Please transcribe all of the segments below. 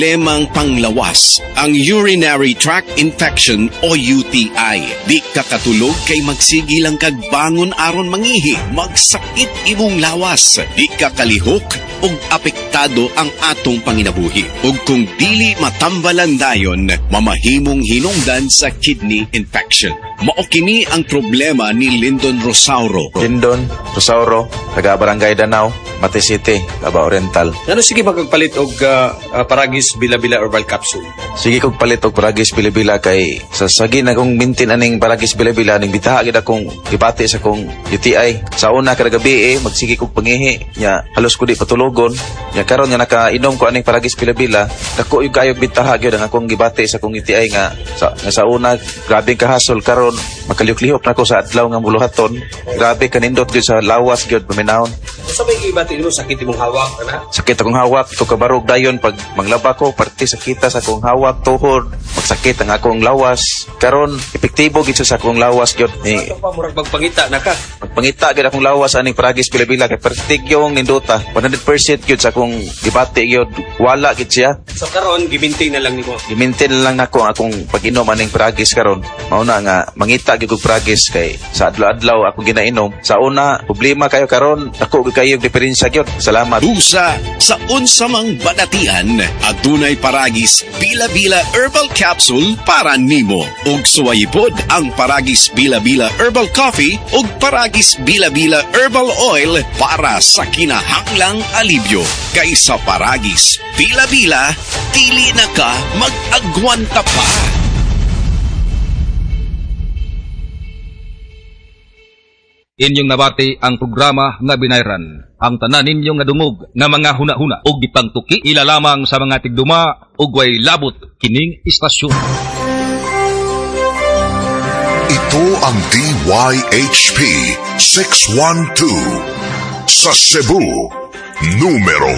Lemang panglawas, ang urinary tract infection o UTI. Di kakatulog kay magsigi lang kagbangon aron mangihi, magsakit imong lawas. Di kakalihok ug apektado ang atong panginabuhi. Ug kung dili matambalan dayon, mamahimong hinungdan sa kidney infection. Mao kini ang problema ni Lyndon Rosauro. Lyndon Rosauro, taga Barangay Danau, Mate City, Davao Oriental. Ano sige magpalit og Paragis Bila-Bila Herbal Capsule? Sige kog palit og Paragis Bila-Bila kay sa sagi na kong mintin aning Paragis Bila-Bila ning bitaha gid akong gibati sa kong UTI. Sa una kada gabi magsigi kog pangihi nya halos ko di patulogon. Nya karon nga nakainom ko aning Paragis Bila-Bila, dako yung kayog bitaha gyud ang akong gibati sa kong UTI nga sa una grabe kahasol karon makalihok-lihok na ko sa adlaw nga buluhaton. Grabe kanindot gyud sa lawas gyud paminahon. Sa may ibati mo sakit imong hawak ana? Sakit akong hawak to kabarog dayon pag manglaba ko parte sakita sa akong hawak tuhod magsakit ang akong lawas karon epektibo gid sa akong lawas gyud ni murag magpangita na ka magpangita gid akong lawas aning Paragis Bila-Bila kay pertigyong ninduta 100% gyud sa akong gibati gyud wala gid siya. So karon gimintain na lang nimo. Gimintain lang nako akong pag-inom aning Paragis karon. Mao na nga mangita gyud og Paragis kay sa adlaw-adlaw ako ginainom. Sa una problema kayo karon ako kayo diferensya gyud. Salamat. Dusa sa unsa mang badatian adunay Paragis Bila-Bila Herbal Capsule para nimo. Ug suwayipod ang Paragis Bila-Bila Herbal Coffee ug Paragis Bila-Bila Herbal Oil para sa kinahanglang alibyo. Kay sa Paragis Bila-Bila, dili na ka mag-agwanta pa. Inyong nabati ang programa nga binayran. Ang tanan ninyong nga dungog nga mga huna-huna o gipangtuki ilalamang sa mga tigduma o way labot kining istasyon. Ito ang DYHP 612 sa Cebu, numero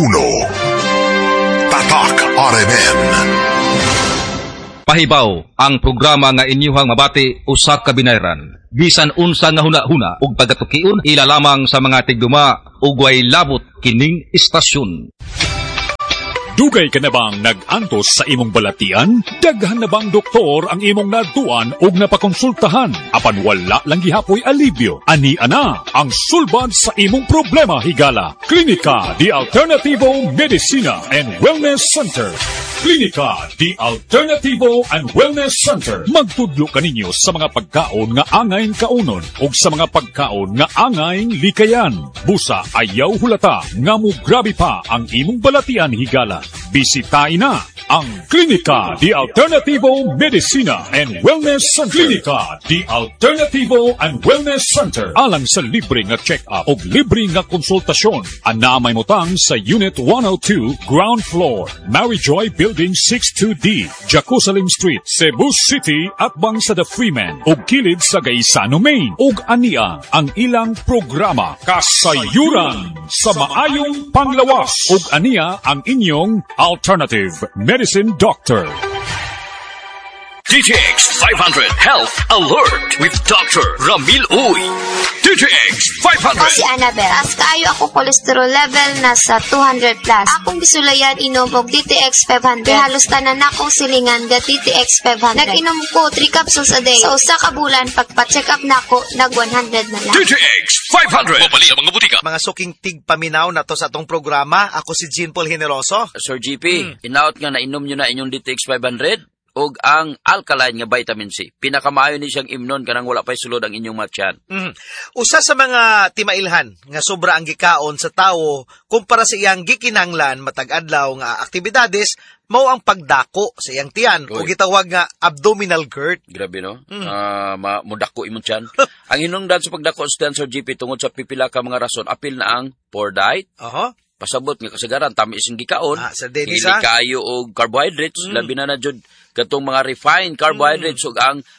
1. Tatak RMN. Pahibaw ang programa nga inyuhang mabati usa ka binayran. Bisan unsa nga huna-huna ug pagatukion ilalamang sa mga tigduma ug way labot kining istasyon. Dugay ka na bang nag-antos sa imong balatian? Daghan na bang doktor ang imong naduan ug napakonsultahan? Apan wala lang gihapoy alibyo. Ani ana ang sulbad sa imong problema higala. Klinika di Alternativo Medicina and Wellness Center. Klinika di Alternativo and Wellness Center. Magtudlo kaninyo sa mga pagkaon nga angayng kaunon ug sa mga pagkaon nga angayng likayan. Busa ayaw hulata nga mo grabe pa ang imong balatian higala. Bisitahin na ang Klinika di Alternativo Medicina and Wellness Center. Klinika di Alternativo and Wellness Center. Alang sa libre nga check-up o libre nga konsultasyon. Anamay mo tang sa Unit 102, Ground Floor, Maryjoy Building 62D, Jerusalem Street, Cebu City at bang sa The Freeman o kilid sa Gaisano, Maine. Ug ania ang ilang programa kasayuran sa maayong panglawas. Ug ania ang inyong Alternative Medicine Doctor. DTX 500 Health Alert with Dr. Ramil Uy. DTX 500. Ako si Annabel. As kaayo ako cholesterol level nasa 200 plus. Akong bisulayan inom og DTX 500. Halos tanan akong silingan ga DTX 500. Nag-inom ko 3 capsules a day. Sa usa ka bulan pagpa-check up nako nag 100 na lang. DTX 500. Mabali sa mga butika. Mga suking tigpaminaw na to sa atong programa. Ako si Jean Paul Generoso. Sir GP, inaot nga nainom nyo na inyong DTX 500 og ang alkaline nga vitamin C. Pinakamaayo ni siyang imnon kanang wala pay sulod ang inyong matyan. Usa sa mga timailhan nga sobra ang gikaon sa tawo kumpara sa iyang gikinanglan matag adlaw nga aktibidades mao ang pagdako sa iyang tiyan o gitawag nga abdominal GERD. Grabe no? Mudako imong tiyan. Ang hinungdan sa pagdako sa tiyan, Sir GP, tungod sa pipila ka mga rason, apil na ang poor diet. Pasabot nga kasagaran tamis ang gikaon. Dili kayo og carbohydrates, labi na jud katong mga refined carbohydrates ug ang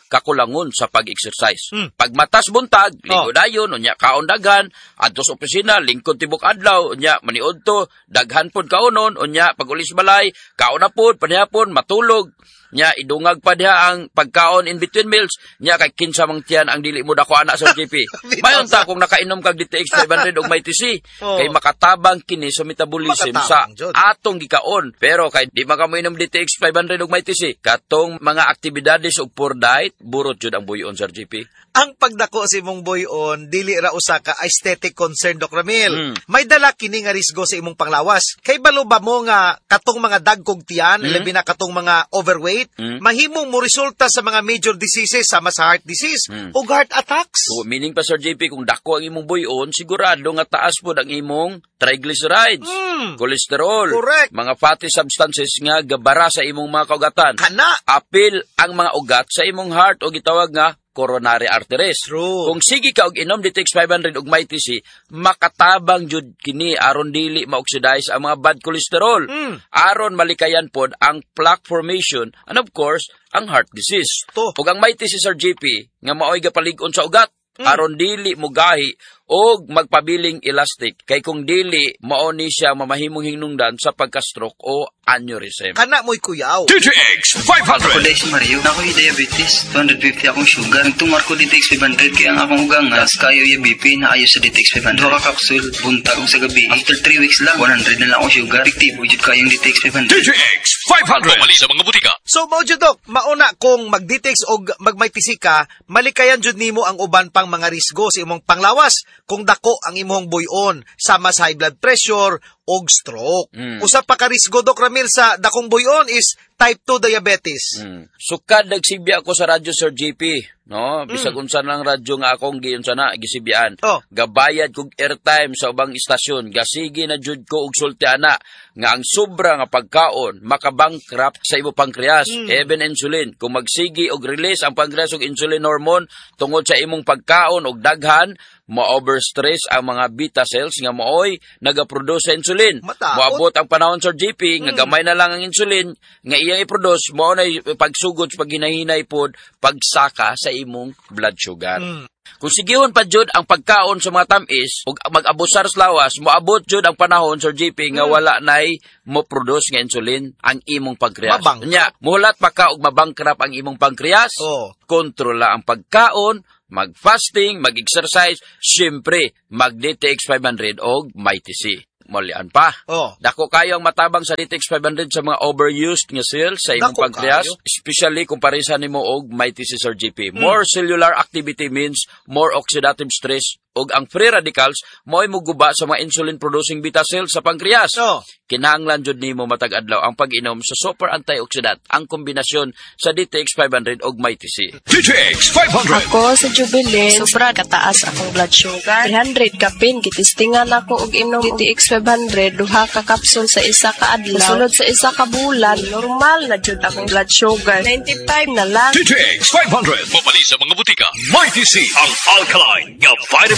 kakulangon sa pag-exercise. Pag matas buntag, ligo dayon, unya kaon daghan, adto sa opisina, lingkod tibok adlaw, unya maniud to, daghan pod kaonon, unya pag ulis balay, kaon na pod, panihapon, matulog, nya idungag pa diha ang pagkaon in between meals, nya kay kinsa mang tiyan ang dili mo dako ana sa GP. Mayon ta kung nakainom kag DTX 500 og may TC, kay makatabang kini sa metabolism sa atong gikaon. Pero kay di makamoinom DTX 500 og may TC, katong mga aktibidades og poor diet, burot jud ang buyon sa GP. Ang pagdako si imong buyon dili ra usa ka aesthetic concern, Doc Ramil. May dala kini nga risgo sa imong panglawas. Kay balo ba mo nga katong mga dagkog tiyan, labi na katong mga overweight, mahimong mo resulta sa mga major diseases sama sa heart disease o heart attacks. So, meaning pa Sir JP, kung dako ang imong buyon, sigurado nga taas po ang imong triglycerides, cholesterol, correct, mga fatty substances nga gabara sa imong mga kaugatan. Apil ang mga ugat sa imong heart o gitawag nga coronary arteries. True. Kung sige ka og inom DTX 500 og may TC, makatabang jud kini aron dili ma-oxidize ang mga bad cholesterol. Aron malikayan pod ang plaque formation and of course, ang heart disease. Ug ang may TC Sir JP nga maoy gapalig-on sa ugat aron dili mo gahi og magpabiling elastic kay kung dili mao ni siya mamahimong hinungdan sa pagka-stroke o aneurysm. Kana mo'y kuyaw. DTX 500. Ako dahil si Mario, ako'y diabetes, 250 akong sugar. Nagtumar ko DTX 500 kaya ang akong ugang nga kayo yung BP na ayos sa DTX 500. Dua ka kapsul, buntag sa gabi. After 3 weeks lang, 100 na lang akong sugar. Efektibo jud kayong DTX 500. DTX 500. Pumali sa mga butika. So, mao jud Dok, mauna kung mag-DTX o magmaytisi ka, malikayan jud nimo ang uban pang mga risgo sa imong panglawas kung dako ang imong buyon sama sa high blood pressure o stroke. Usa pa ka risgo, Doc Ramil, sa dakong buyon is type 2 diabetes. Sukad nagsibya ako sa radyo Sir JP, no? Bisag unsa nang radyo nga akong giunsa na gisibyan. Gabayad kog airtime sa ubang istasyon, gasigi na jud ko og sulti ana nga ang sobra nga pagkaon makabankrupt sa imo pancreas, even insulin. Kung magsigi og release ang pancreas og insulin hormone tungod sa imong pagkaon og daghan, ma-overstress ang mga beta cells nga mooy nagaproduce sa insulin. Moabot ang panahon Sir JP nga gamay na lang ang insulin nga iyang i-produce, mao na pagsugod sa paghinahinay pod pagsaka sa imong blood sugar. Kung sigihon pa jud ang pagkaon sa mga tamis ug mag-abusar sa lawas, moabot jud ang panahon Sir JP nga wala nay mo produce nga insulin ang imong pancreas. Nya, muhulat pa ka og mabankrupt ang imong pancreas. Kontrola ang pagkaon, mag-fasting, mag-exercise, syempre, mag-DTX 500 o may TC. Malian pa. Dako kayo ang matabang sa DTX 500 sa mga overused nga cells sa imong pancreas, especially kung parisan nimo og may TC Sir JP. More cellular activity means more oxidative stress ug ang free radicals mo'y muguba sa mga insulin-producing beta cells sa pancreas. Kinahanglan jud nimo matag adlaw ang pag-inom sa super antioxidant, ang kombinasyon sa DTX 500 ug may TC. DTX 500. Ako sa Jubilee, sobra kataas akong blood sugar. 300 kapin, gitistingan ako og inom DTX 500, duha ka kapsul sa isa ka adlaw. Sulod sa isa ka bulan, normal na jud akong blood sugar. 95 na lang. DTX 500. Pumali sa mga butika. May TC ang alkaline nga vitamin